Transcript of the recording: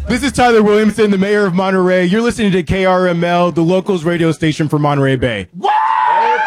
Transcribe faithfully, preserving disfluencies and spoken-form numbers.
This is Tyler Williamson, the mayor of Monterey. You're listening to K R M L, the locals radio station for Monterey Bay. What?